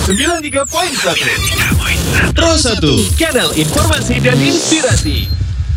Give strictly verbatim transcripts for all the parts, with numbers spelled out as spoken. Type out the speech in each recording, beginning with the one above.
sembilan tiga koma satu Pro satu, kanal informasi dan inspirasi.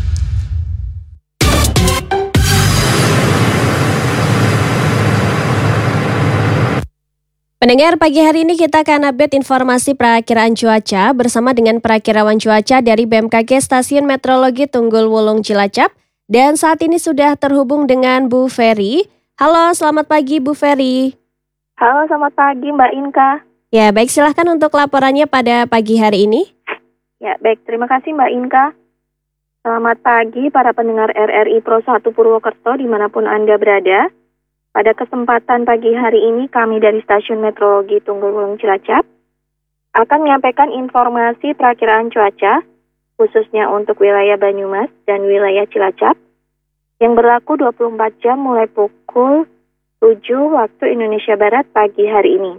Pendengar, pagi hari ini kita akan update informasi perakiraan cuaca bersama dengan perakirawan cuaca dari B M K G Stasiun Meteorologi Tunggul Wulung Cilacap. Dan saat ini sudah terhubung dengan Bu Ferry. Halo, selamat pagi Bu Ferry. Halo, selamat pagi Mbak Inka. Ya, baik, silahkan untuk laporannya pada pagi hari ini. Ya, baik, terima kasih Mbak Inka. Selamat pagi para pendengar R R I Pro satu Purwokerto dimanapun Anda berada. Pada kesempatan pagi hari ini kami dari Stasiun Meteorologi Tunggul Wulung Cilacap akan menyampaikan informasi perakiraan cuaca khususnya untuk wilayah Banyumas dan wilayah Cilacap yang berlaku dua puluh empat jam mulai pukul tujuh waktu Indonesia Barat pagi hari ini.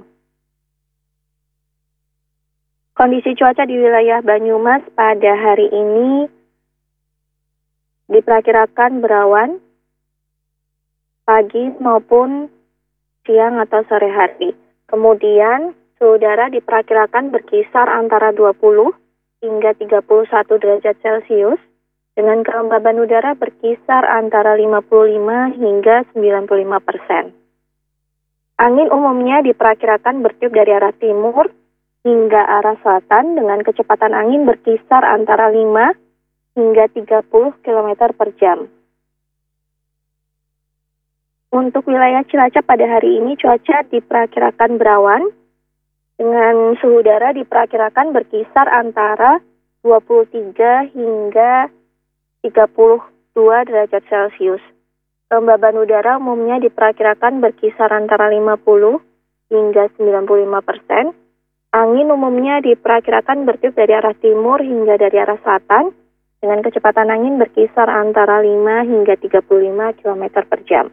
Kondisi cuaca di wilayah Banyumas pada hari ini diperkirakan berawan pagi maupun siang atau sore hari. Kemudian suhu udara diperkirakan berkisar antara dua puluh hingga tiga puluh satu derajat Celcius dengan kelembaban udara berkisar antara lima puluh lima hingga sembilan puluh lima persen. Angin umumnya diperkirakan bertiup dari arah timur hingga arah selatan dengan kecepatan angin berkisar antara lima hingga tiga puluh kilometer per jam. Untuk wilayah Cilacap pada hari ini cuaca diperkirakan berawan dengan suhu udara diperkirakan berkisar antara dua puluh tiga hingga tiga puluh dua derajat Celcius. Kelembaban udara umumnya diperkirakan berkisar antara lima puluh hingga sembilan puluh lima persen. Angin umumnya diperkirakan bertiup dari arah timur hingga dari arah selatan dengan kecepatan angin berkisar antara lima hingga tiga puluh lima kilometer per jam.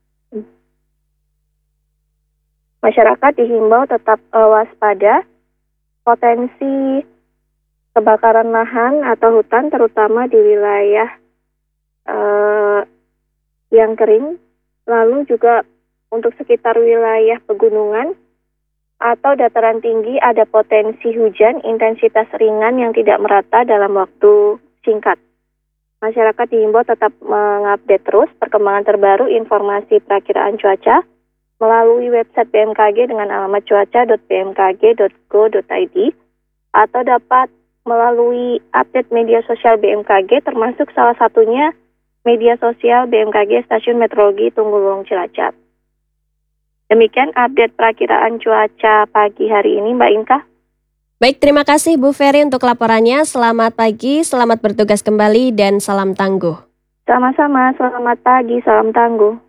Masyarakat dihimbau tetap uh, waspada potensi kebakaran lahan atau hutan terutama di wilayah uh, yang kering, lalu juga untuk sekitar wilayah pegunungan atau dataran tinggi ada potensi hujan intensitas ringan yang tidak merata dalam waktu singkat. Masyarakat dihimbau tetap mengupdate terus perkembangan terbaru informasi perakiraan cuaca melalui website B M K G dengan alamat cuaca dot b m k g dot go dot i d atau dapat melalui update media sosial B M K G termasuk salah satunya media sosial B M K G Stasiun Meteorologi Tunggul Wulung Cilacap. Demikian update perakiraan cuaca pagi hari ini Mbak Inka. Baik, terima kasih Bu Ferry untuk laporannya. Selamat pagi, selamat bertugas kembali dan salam tangguh. Sama-sama, selamat pagi, salam tangguh.